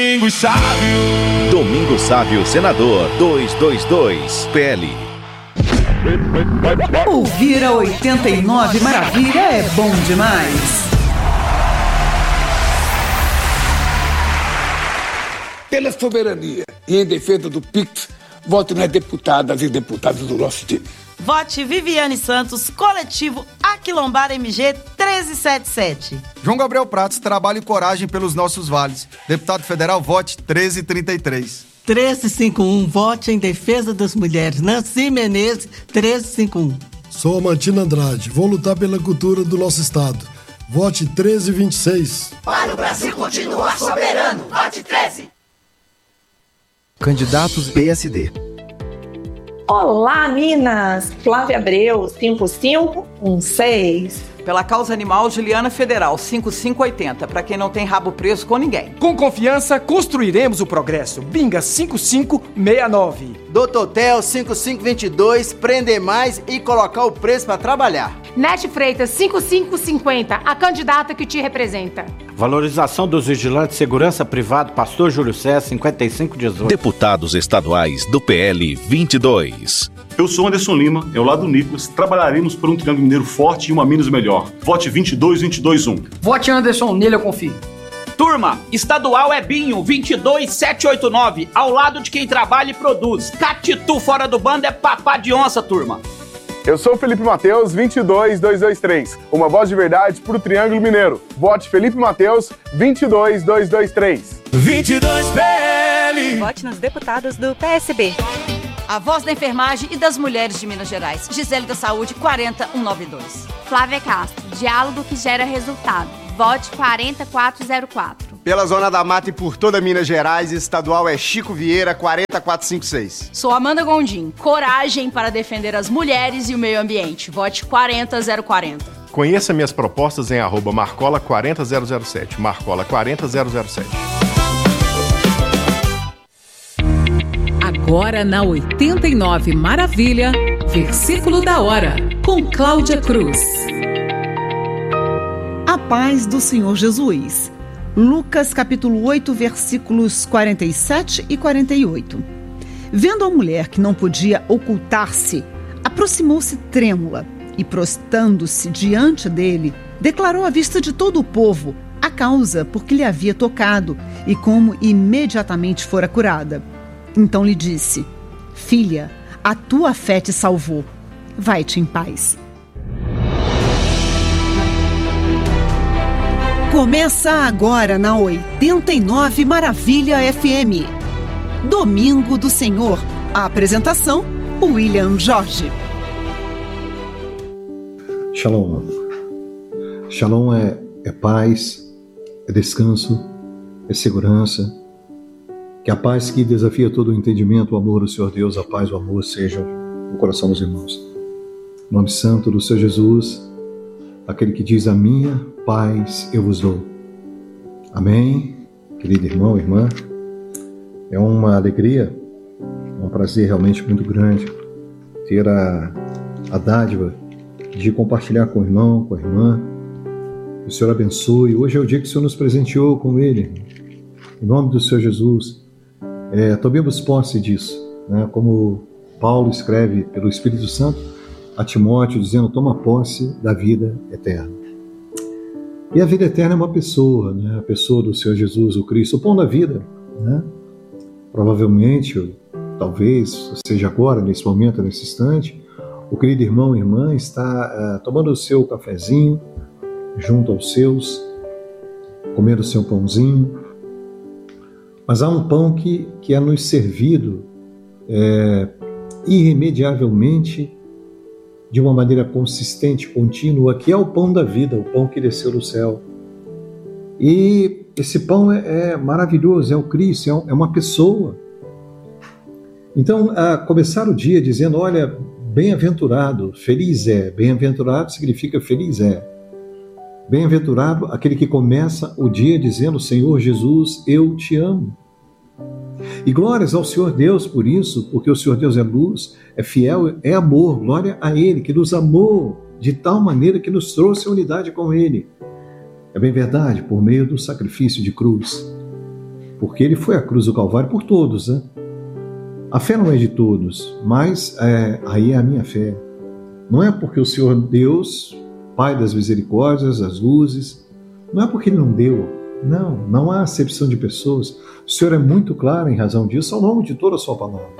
Domingo Sávio, senador 222, PL. Ouvir a 89 Maravilha é bom demais. Pela soberania e em defesa do PIX, vote nas deputadas e deputados do nosso time. Vote Viviane Santos, coletivo Aquilombar MG 1377. João Gabriel Pratos, trabalho e coragem pelos nossos vales. Deputado federal, vote 1333. 1351, vote em defesa das mulheres. Nancy Menezes, 1351. Sou Amantina Andrade, vou lutar pela cultura do nosso estado. Vote 1326. Para o Brasil continuar soberano, vote 13. Candidatos PSD. Olá, Minas! Flávia Abreu, 5516. Pela causa animal, Juliana Federal, 5580. Para quem não tem rabo preso com ninguém. Com confiança, construiremos o progresso. Binga 5569. Doutor Tel, 5522. Prender mais e colocar o preço para trabalhar. Nete Freitas, 5550. A candidata que te representa. Valorização dos vigilantes de segurança privado, Pastor Júlio César, 5518. Deputados estaduais do PL 22. Eu sou Anderson Lima, ao lado do Nicolas, trabalharemos por um Triângulo Mineiro forte e uma Minas melhor. Vote 22221. Vote Anderson, nele eu confio. Turma, estadual é Binho, 22789, ao lado de quem trabalha e produz. Catitu fora do bando é papá de onça, turma. Eu sou Felipe Mateus, 22223. Uma voz de verdade pro Triângulo Mineiro. Vote Felipe Mateus, 22223. 22 PL. Vote nos deputados do PSB. A voz da enfermagem e das mulheres de Minas Gerais. Gisele da Saúde, 40192. Flávia Castro, diálogo que gera resultado. Vote 40404. Pela Zona da Mata e por toda Minas Gerais, estadual é Chico Vieira, 40456. Sou Amanda Gondim, coragem para defender as mulheres e o meio ambiente. Vote 40040. Conheça minhas propostas em @marcola40007. Marcola40007. Agora na 89 Maravilha, versículo da hora, com Cláudia Cruz. A paz do Senhor Jesus. Lucas capítulo 8, versículos 47 e 48. Vendo a mulher que não podia ocultar-se, aproximou-se trêmula e, prostrando-se diante dele, declarou à vista de todo o povo a causa por que lhe havia tocado e como imediatamente fora curada. Então lhe disse: Filha, a tua fé te salvou. Vai-te em paz. Começa agora na 89 Maravilha FM. Domingo do Senhor. A apresentação, William Jorge. Shalom. Shalom é paz, é descanso, é segurança. Que a paz que desafia todo o entendimento, o amor do Senhor Deus, a paz e o amor sejam no coração dos irmãos. Em nome santo do Senhor Jesus, aquele que diz: a minha paz eu vos dou. Amém? Querido irmão, irmã, é uma alegria, um prazer realmente muito grande ter a dádiva de compartilhar com o irmão, com a irmã. Que o Senhor abençoe. Hoje é o dia que o Senhor nos presenteou com Ele. Em nome do Senhor Jesus, tomemos posse disso, né? Como Paulo escreve pelo Espírito Santo a Timóteo, dizendo: toma posse da vida eterna. E a vida eterna é uma pessoa, né? A pessoa do Senhor Jesus, o Cristo, o pão da vida, né? Provavelmente, talvez seja agora, nesse momento, nesse instante, o querido irmão e irmã está tomando o seu cafezinho junto aos seus, comendo o seu pãozinho. Mas há um pão que é nos servido irremediavelmente, de uma maneira consistente, contínua, que é o pão da vida, o pão que desceu do céu. E esse pão é maravilhoso, é o Cristo, é uma pessoa. Então, a começar o dia dizendo: olha, bem-aventurado, feliz é. Bem-aventurado significa feliz é. Bem-aventurado aquele que começa o dia dizendo: Senhor Jesus, eu te amo. E glórias ao Senhor Deus por isso, porque o Senhor Deus é luz, é fiel, é amor. Glória a Ele, que nos amou de tal maneira que nos trouxe a unidade com Ele. É bem verdade, por meio do sacrifício de cruz. porque ele foi à cruz do Calvário por todos, né? A fé não é de todos, mas aí é a minha fé. Não é porque o Senhor Deus, Pai das misericórdias, das luzes, não é porque Ele não deu. Não há acepção de pessoas. O Senhor é muito claro em razão disso ao longo de toda a sua palavra.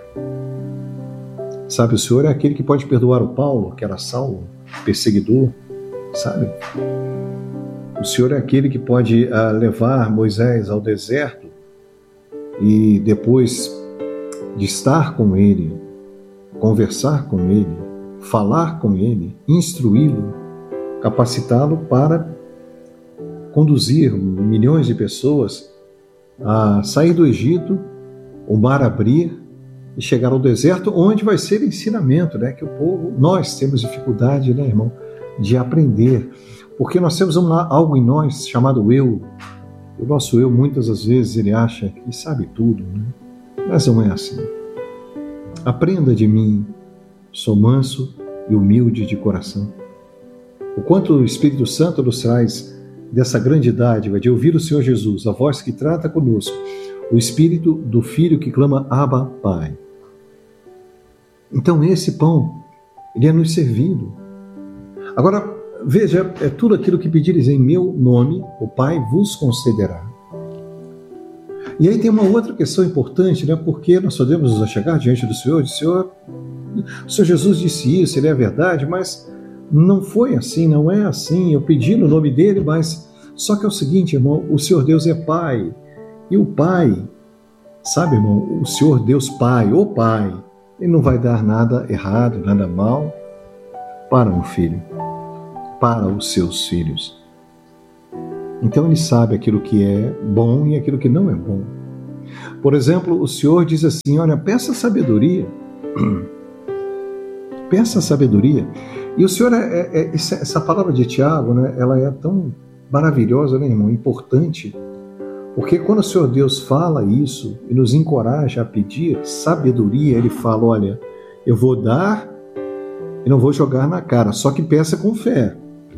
Sabe, o Senhor é aquele que pode perdoar o Paulo, que era Saulo, perseguidor, sabe? O Senhor é aquele que pode levar Moisés ao deserto e depois de estar com ele, conversar com ele, falar com ele, instruí-lo, capacitá-lo para conduzir milhões de pessoas a sair do Egito, o mar abrir e chegar ao deserto, onde vai ser ensinamento, né? Que o povo, nós temos dificuldade, né, irmão, de aprender, porque nós temos algo em nós chamado eu. O nosso eu, muitas das vezes, ele acha que sabe tudo, né? Mas não é assim. Aprenda de mim, sou manso e humilde de coração. O quanto o Espírito Santo nos traz dessa grande dádiva de ouvir o Senhor Jesus, a voz que trata conosco, o Espírito do Filho que clama Abba, Pai. Então esse pão, ele é nos servido. Agora, veja, é tudo aquilo que pedires em meu nome, o Pai vos concederá. E aí tem uma outra questão importante, né? Porque nós podemos nos achegar diante do Senhor, o Senhor Jesus disse isso, ele é verdade, mas não foi assim, não é assim. Eu pedi no nome dele, mas só que é o seguinte, irmão, o Senhor Deus é Pai. E o Pai, sabe, irmão, o Senhor Deus Pai, o Pai, ele não vai dar nada errado, nada mal para um filho, para os seus filhos. Então ele sabe aquilo que é bom e aquilo que não é bom. Por exemplo, o Senhor diz assim, olha, peça sabedoria. Peça sabedoria. E o Senhor, essa palavra de Tiago, né, ela é tão maravilhosa, né, irmão, importante. Porque quando o Senhor Deus fala isso e nos encoraja a pedir sabedoria, ele fala, olha, eu vou dar e não vou jogar na cara, só que peça com fé.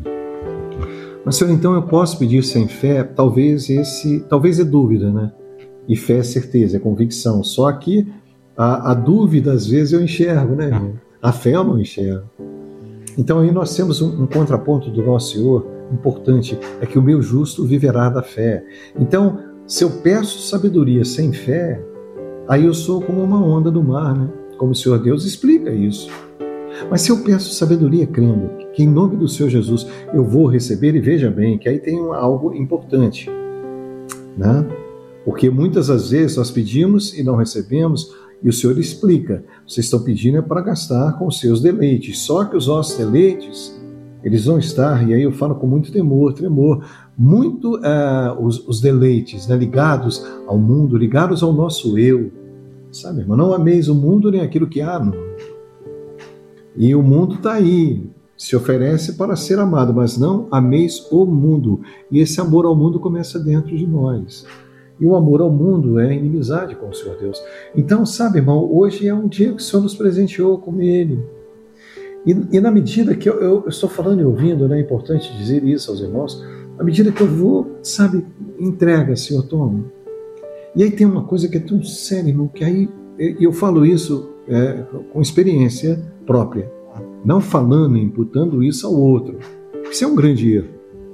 Mas, Senhor, então eu posso pedir sem fé? Talvez é dúvida, né? E fé é certeza, é convicção. Só que a dúvida, às vezes, eu enxergo, né, irmão? A fé eu não enxergo. Então aí nós temos um contraponto do nosso Senhor importante, é que o meu justo viverá da fé. Então, se eu peço sabedoria sem fé, aí eu sou como uma onda do mar, né? Como o Senhor Deus explica isso. Mas se eu peço sabedoria crendo que em nome do Senhor Jesus eu vou receber, e veja bem que aí tem algo importante, né? Porque muitas das vezes nós pedimos e não recebemos, e o Senhor explica, vocês estão pedindo para gastar com os seus deleites, só que os nossos deleites, eles vão estar, e aí eu falo com muito tremor, muito os deleites, né, ligados ao mundo, ligados ao nosso eu, sabe, irmão? Não ameis o mundo nem aquilo que há no mundo. E o mundo está aí, se oferece para ser amado, mas não ameis o mundo. E esse amor ao mundo começa dentro de nós. E o amor ao mundo é inimizade com o Senhor Deus. Então, sabe, irmão, hoje é um dia que o Senhor nos presenteou com Ele. E na medida que eu estou falando e ouvindo, né, é importante dizer isso aos irmãos, na medida que eu vou, sabe, entrega, Senhor, toma. E aí tem uma coisa que é tão séria, irmão, que aí eu falo isso com experiência própria, não falando e imputando isso ao outro. Isso é um grande erro.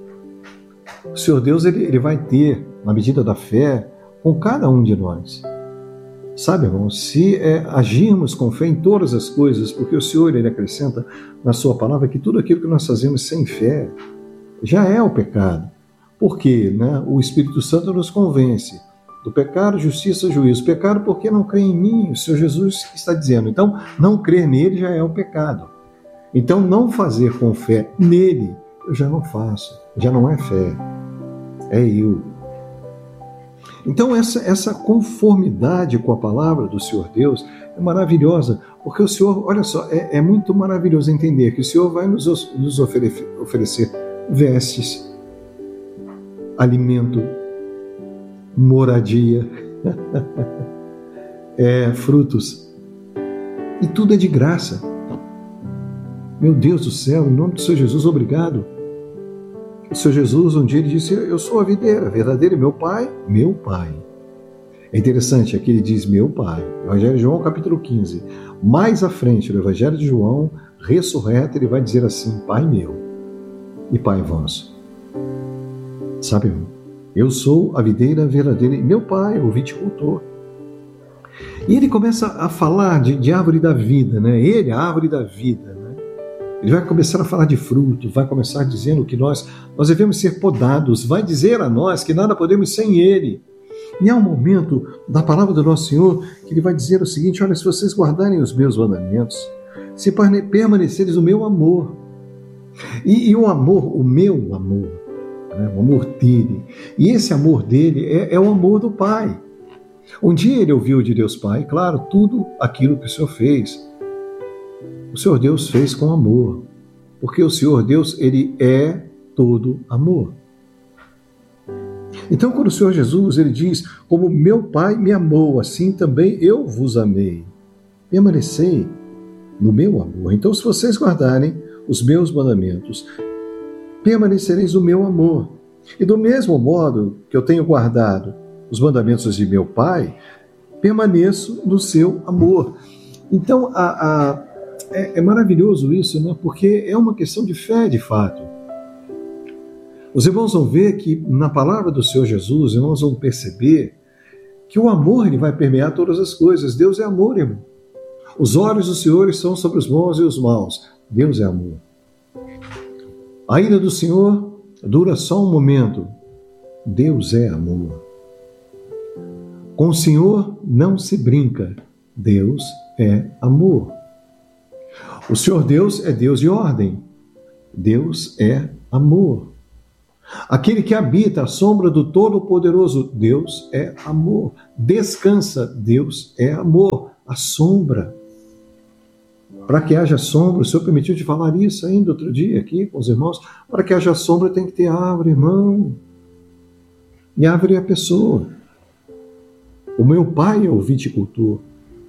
O Senhor Deus, ele vai ter, na medida da fé, com cada um de nós. Sabe, irmão, se agirmos com fé em todas as coisas, porque o Senhor, ele acrescenta na sua palavra que tudo aquilo que nós fazemos sem fé já é o pecado. Porque, né, o Espírito Santo nos convence do pecado, justiça, juízo. Pecado porque não crê em mim, o Senhor Jesus está dizendo. Então, não crer nele já é o pecado. Então, não fazer com fé nele, eu já não faço, já não é fé, é eu. Então, essa conformidade com a palavra do Senhor Deus é maravilhosa, porque o Senhor, olha só, é muito maravilhoso entender que o Senhor vai nos oferecer vestes, alimento, moradia, frutos, e tudo é de graça. Meu Deus do céu, em nome do Senhor Jesus, obrigado. O Senhor Jesus, um dia ele disse, eu sou a videira verdadeira, meu pai É interessante, aqui ele diz meu Pai. Evangelho de João, capítulo 15. Mais à frente, no Evangelho de João, ressurreto, ele vai dizer assim, Pai meu e Pai vosso. Sabe, eu sou a videira verdadeira e meu Pai é o viticultor. E ele começa a falar de árvore da vida, né? Ele, a árvore da vida, né? Ele vai começar a falar de fruto, vai começar dizendo que nós devemos ser podados, vai dizer a nós que nada podemos sem ele. E há um momento da palavra do nosso Senhor que ele vai dizer o seguinte, olha, se vocês guardarem os meus mandamentos, se permaneceres no meu amor, e o amor, o meu amor, né? O amor dele, e esse amor dele é o amor do Pai. Um dia ele ouviu de Deus Pai, claro, tudo aquilo que o Senhor fez. O Senhor Deus fez com amor, porque o Senhor Deus, ele é todo amor. Então, quando o Senhor Jesus, ele diz, como meu Pai me amou, assim também eu vos amei. Permanecei no meu amor. Então, se vocês guardarem os meus mandamentos, permanecereis no meu amor. E do mesmo modo que eu tenho guardado os mandamentos de meu Pai, permaneço no seu amor. Então, é maravilhoso isso, né? Porque é uma questão de fé, de fato. Os irmãos vão ver que na palavra do Senhor Jesus, os irmãos vão perceber que o amor ele vai permear todas as coisas. Deus é amor, irmão. Os olhos do Senhor estão sobre os bons e os maus. Deus é amor. A ira do Senhor dura só um momento. Deus é amor. Com o Senhor não se brinca. Deus é amor. O Senhor Deus é Deus de ordem. Deus é amor. Aquele que habita à sombra do Todo-Poderoso, Deus é amor. Descansa, Deus é amor. A sombra. Para que haja sombra, o Senhor permitiu de falar isso ainda outro dia aqui com os irmãos. Para que haja sombra tem que ter árvore, irmão. E árvore é a pessoa. O meu Pai é o viticultor.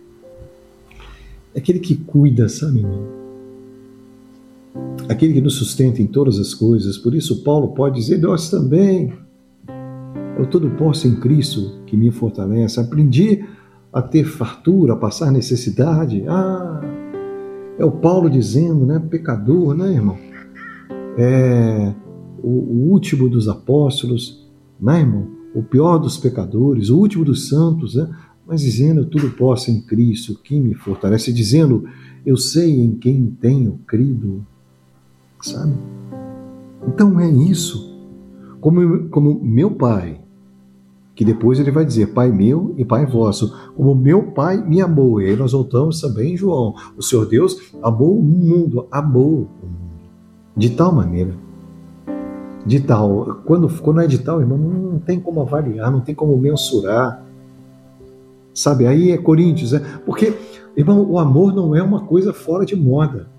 É aquele que cuida, sabe, irmão? Aquele que nos sustenta em todas as coisas. Por isso Paulo pode dizer, nós também. Eu tudo posso em Cristo que me fortalece. Aprendi a ter fartura, a passar necessidade. É o Paulo dizendo, né? Pecador, né, irmão? É o último dos apóstolos, né, irmão? O pior dos pecadores, o último dos santos, né? Mas dizendo, eu tudo posso em Cristo que me fortalece. Dizendo, eu sei em quem tenho crido. Sabe? Então é isso. Como meu Pai, que depois ele vai dizer, Pai meu e Pai vosso, como meu Pai me amou. E aí nós voltamos também em João. O Senhor Deus amou o mundo, de tal maneira. De tal, quando é de tal, irmão, não tem como avaliar, não tem como mensurar. Sabe, aí é Coríntios, né? Porque, irmão, o amor não é uma coisa fora de moda.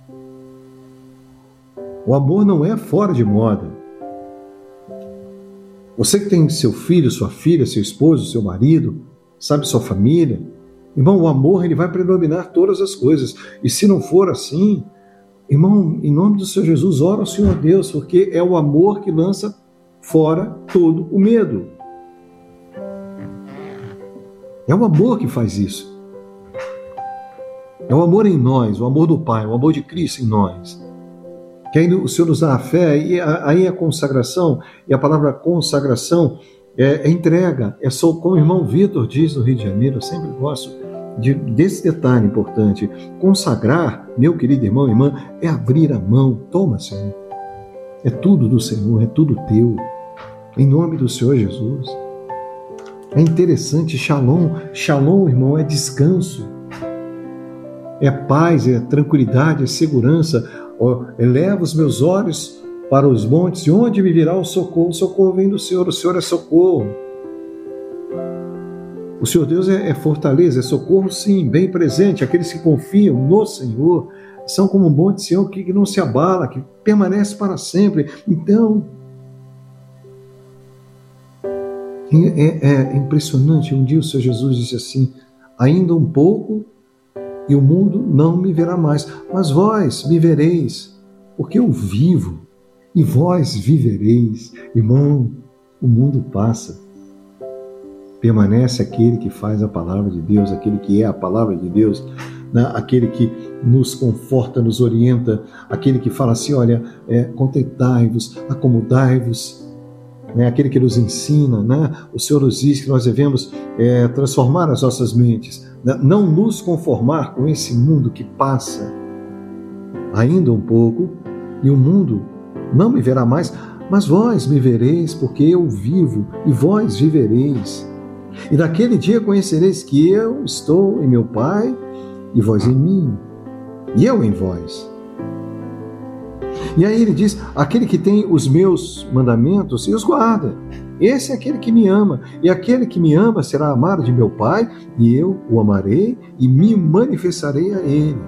O amor não é fora de moda. Você que tem seu filho, sua filha, seu esposo, seu marido, sabe, sua família, irmão, o amor ele vai predominar todas as coisas. E se não for assim, irmão, em nome do Senhor Jesus, ora ao Senhor Deus, porque é o amor que lança fora todo o medo. É o amor que faz isso. É o amor em nós, o amor do Pai, o amor de Cristo em nós. Que aí o Senhor nos dá a fé, e aí a consagração, e a palavra consagração é entrega, é só, como o irmão Vitor diz no Rio de Janeiro, eu sempre gosto desse detalhe importante. Consagrar, meu querido irmão e irmã, é abrir a mão. Toma, Senhor. É tudo do Senhor, é tudo teu. Em nome do Senhor Jesus. É interessante, shalom. Shalom, irmão, é descanso. É paz, é tranquilidade, é segurança. Eleva os meus olhos para os montes, e onde me virá o socorro? O socorro vem do Senhor, o Senhor é socorro. O Senhor Deus é fortaleza, é socorro sim, bem presente. Aqueles que confiam no Senhor são como um monte de Sião que não se abala, que permanece para sempre. Então, é impressionante. Um dia o Senhor Jesus disse assim, ainda um pouco e o mundo não me verá mais, mas vós me vereis, porque eu vivo, e vós vivereis. Irmão, o mundo passa. permanece aquele que faz a palavra de Deus, aquele que é a palavra de Deus, né? Aquele que nos conforta, nos orienta, aquele que fala assim, olha, contentai-vos, acomodai-vos, né? Aquele que nos ensina, né? O Senhor nos diz que nós devemos transformar as nossas mentes, né? Não nos conformar com esse mundo que passa ainda um pouco, e o mundo não me verá mais, mas vós me vereis, porque eu vivo, e vós vivereis. E naquele dia conhecereis que eu estou em meu Pai, e vós em mim, e eu em vós. E aí ele diz, aquele que tem os meus mandamentos e os guarda, esse é aquele que me ama, e aquele que me ama será amado de meu Pai, e eu o amarei e me manifestarei a ele.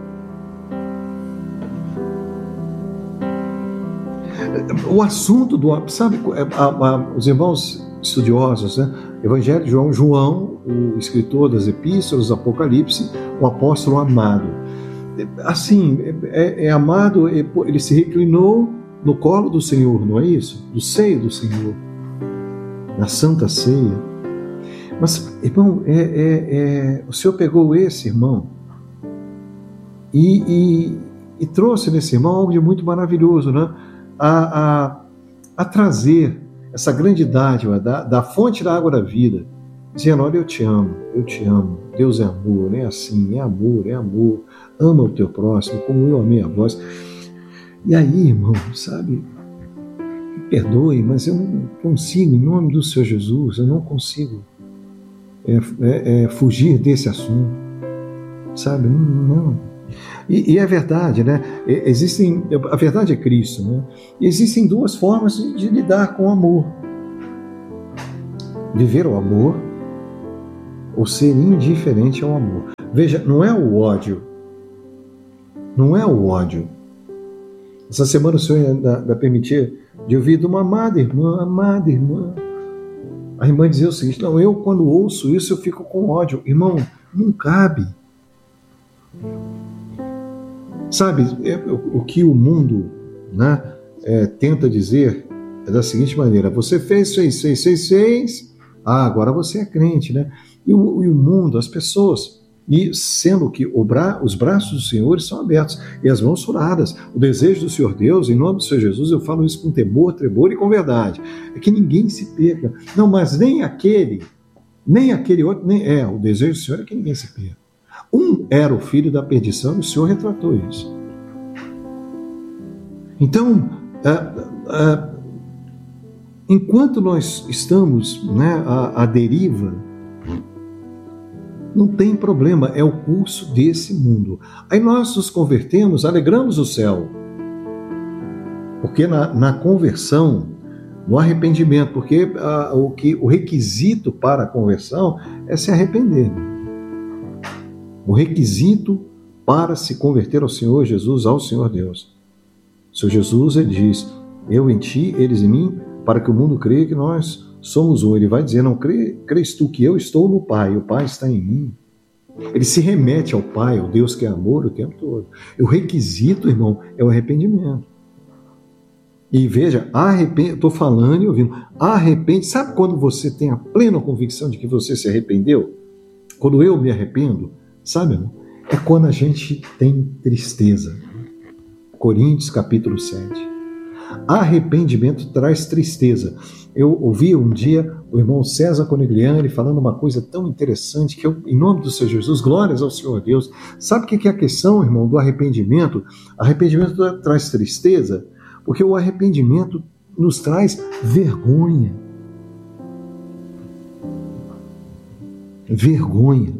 O assunto do... Sabe, os irmãos estudiosos, né? Evangelho de João, o escritor das epístolas, Apocalipse, o apóstolo amado. Assim, amado, ele se reclinou no colo do Senhor, não é isso? Do seio do Senhor, na Santa Ceia. Mas, irmão, o Senhor pegou esse irmão e trouxe nesse irmão algo de muito maravilhoso, né? A trazer essa grande dádiva da fonte da água da vida, dizendo, olha, eu te amo, Deus é amor, é assim, é amor, ama o teu próximo, como eu amei a vós. E aí, irmão, sabe, me perdoe, mas eu não consigo, em nome do Senhor Jesus, eu não consigo fugir desse assunto, sabe, não. E é verdade, né? A verdade é Cristo, né? E existem duas formas de lidar com o amor: viver o amor ou ser indiferente ao amor. Veja, não é o ódio. Essa semana o Senhor vai permitir de ouvir de uma amada irmã. A irmã dizia o seguinte: não, eu quando ouço isso eu fico com ódio. Irmão, não cabe. Sabe, o que o mundo, né, tenta dizer é da seguinte maneira: você fez, agora você é crente, né? E o mundo, as pessoas, e sendo que os braços do Senhor são abertos e as mãos furadas, o desejo do Senhor Deus, em nome do Senhor Jesus, eu falo isso com temor, tremor e com verdade, é que ninguém se perca. Não, mas nem aquele outro, o desejo do Senhor é que ninguém se perca. Um era o filho da perdição, o Senhor retratou isso. Então, enquanto nós estamos, né, à deriva, não tem problema, é o curso desse mundo. Aí nós nos convertemos, alegramos o céu. Porque na conversão, no arrependimento, porque o requisito para a conversão é se arrepender. O requisito para se converter ao Senhor Jesus, ao Senhor Deus. O Senhor Jesus, ele diz, eu em ti, eles em mim, para que o mundo creia que nós somos um. Ele vai dizer, não crês tu que eu estou no Pai, o Pai está em mim. Ele se remete ao Pai, ao Deus que é amor o tempo todo. E o requisito, irmão, é o arrependimento. E veja, estou falando e ouvindo, arrepende. Sabe quando você tem a plena convicção de que você se arrependeu? Quando eu me arrependo, sabe, irmão? É quando a gente tem tristeza. Coríntios capítulo 7. Arrependimento traz tristeza. Eu ouvi um dia o irmão César Conegliani falando uma coisa tão interessante que eu, em nome do Senhor Jesus, glórias ao Senhor Deus. Sabe o que é a questão, irmão, do arrependimento? Arrependimento traz tristeza porque o arrependimento nos traz vergonha. Vergonha.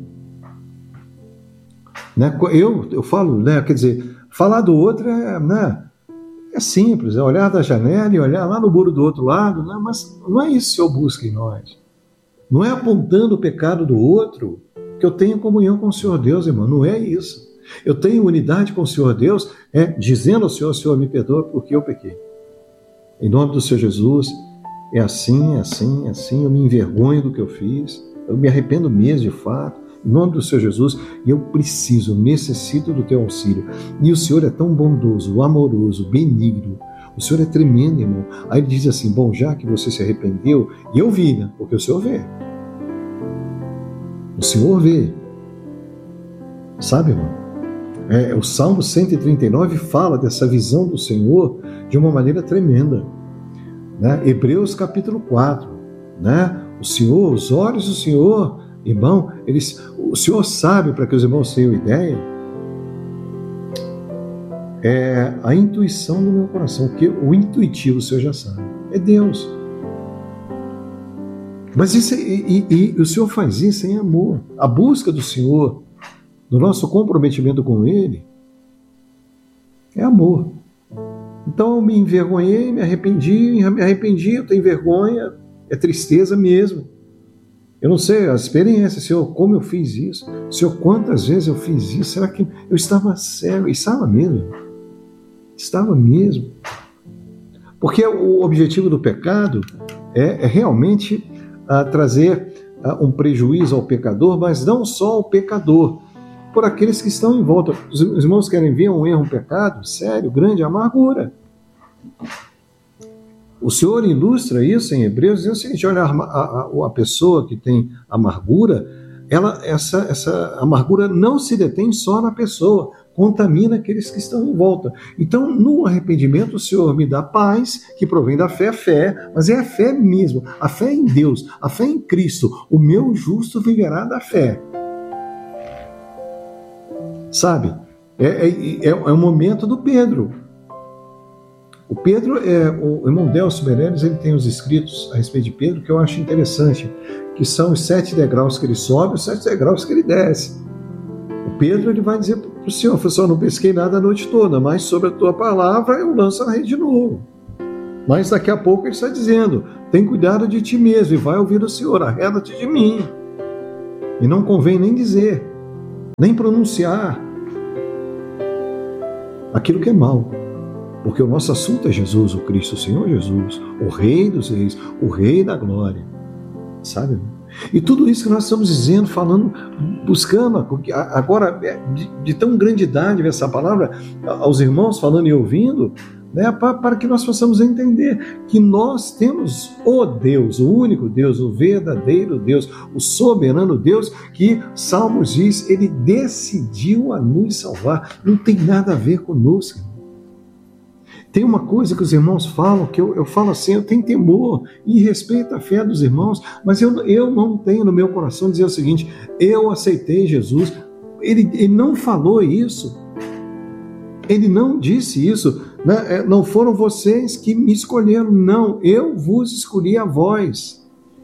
Né? Eu falo, né, quer dizer, falar do outro é simples, é olhar da janela e olhar lá no muro do outro lado, né? Mas não é isso que o Senhor busca em nós. Não é apontando o pecado do outro que eu tenho comunhão com o Senhor Deus, irmão, não é isso. Eu tenho unidade com o Senhor Deus, dizendo ao Senhor, Senhor, me perdoa porque eu pequei. Em nome do Senhor Jesus, é assim, eu me envergonho do que eu fiz, eu me arrependo mesmo de fato, em nome do Senhor Jesus, e eu necessito do teu auxílio. E o Senhor é tão bondoso, amoroso, benigno, o Senhor é tremendo, irmão. Aí ele diz assim, bom, já que você se arrependeu, e eu vi, né? Porque o Senhor vê. O Senhor vê. Sabe, irmão? O Salmo 139 fala dessa visão do Senhor de uma maneira tremenda. Né? Hebreus capítulo 4. Né? O Senhor, os olhos do Senhor, irmão, o Senhor sabe, para que os irmãos tenham ideia, é a intuição do meu coração, que o intuitivo o Senhor já sabe. É Deus. Mas isso, e o Senhor faz isso em amor. A busca do Senhor, do nosso comprometimento com Ele, é amor. Então eu me envergonhei, me arrependi, eu tenho vergonha, é tristeza mesmo. Eu não sei a experiência, Senhor, como eu fiz isso? Senhor, quantas vezes eu fiz isso? Será que eu estava cego? Estava mesmo. Estava mesmo. Porque o objetivo do pecado é realmente trazer um prejuízo ao pecador, mas não só ao pecador, por aqueles que estão em volta. Os irmãos querem ver um erro, um pecado sério, grande, amargura. O Senhor ilustra isso em Hebreus, dizendo o seguinte: olha, a pessoa que tem amargura, essa amargura não se detém só na pessoa, contamina aqueles que estão em volta. Então, no arrependimento, o Senhor me dá paz, que provém da fé, mas é a fé mesmo, a fé em Deus, a fé em Cristo. O meu justo viverá da fé. Sabe? É o momento do Pedro. O Pedro, o irmão Delcio Meirelles, ele tem os escritos a respeito de Pedro que eu acho interessante, que são os 7 degraus que ele sobe, os 7 degraus que ele desce. O Pedro, ele vai dizer para o Senhor: eu não pesquei nada a noite toda, mas sobre a tua palavra eu lanço a rede de novo. Mas daqui a pouco ele está dizendo: tem cuidado de ti mesmo e vai ouvir o Senhor, arreda-te de mim. E não convém nem dizer, nem pronunciar aquilo que é mal. Porque o nosso assunto é Jesus, o Cristo, o Senhor Jesus, o Rei dos Reis, o Rei da Glória. Sabe? E tudo isso que nós estamos dizendo, falando, buscando, agora, de tão grandidade essa palavra, aos irmãos falando e ouvindo, né, para que nós possamos entender que nós temos o Deus, o único Deus, o verdadeiro Deus, o soberano Deus, que Salmos diz, ele decidiu a nos salvar. Não tem nada a ver conosco. Tem uma coisa que os irmãos falam, que eu falo assim: eu tenho temor e respeito a fé dos irmãos, mas eu não tenho no meu coração dizer o seguinte: eu aceitei Jesus. Ele não falou isso, ele não disse isso, né? Não foram vocês que me escolheram, não, eu vos escolhi a vós.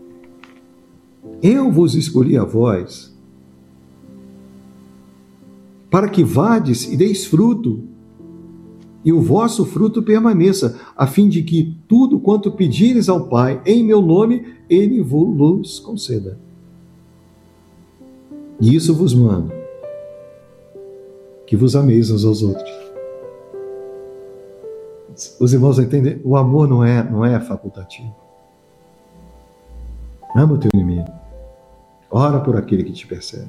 Eu vos escolhi a vós, para que vades e deis fruto, e o vosso fruto permaneça, a fim de que tudo quanto pedires ao Pai em meu nome, Ele vos conceda. E isso vos mando, que vos ameis uns aos outros. Os irmãos entendem? O amor não é facultativo. Ama o teu inimigo. Ora por aquele que te persegue.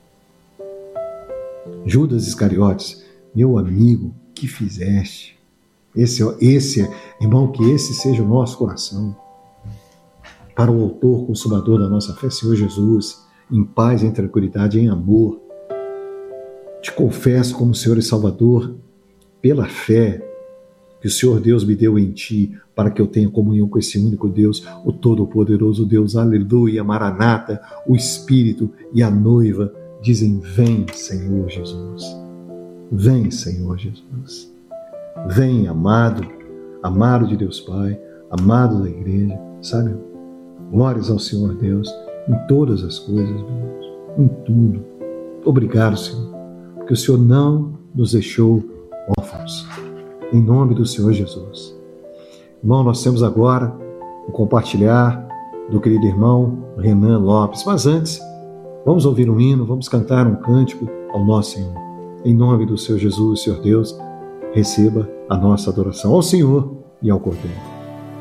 Judas Iscariotes, meu amigo, que fizeste? Irmão, que esse seja o nosso coração. Para o autor, consumador da nossa fé, Senhor Jesus, em paz, em tranquilidade, em amor. Te confesso como Senhor e Salvador, pela fé que o Senhor Deus me deu em ti, para que eu tenha comunhão com esse único Deus, o Todo-Poderoso Deus, aleluia, Maranata, o Espírito e a noiva dizem: vem, Senhor Jesus. Vem, Senhor Jesus. Vem, amado, amado de Deus Pai, amado da igreja, sabe? Glórias ao Senhor Deus em todas as coisas, meu Deus, em tudo. Obrigado, Senhor, porque o Senhor não nos deixou órfãos. Em nome do Senhor Jesus. Irmão, nós temos agora o compartilhar do querido irmão Renan Lopes. Mas antes, vamos ouvir um hino, vamos cantar um cântico ao nosso Senhor. Em nome do Senhor Jesus, Senhor Deus, receba a nossa adoração ao Senhor e ao Cordeiro.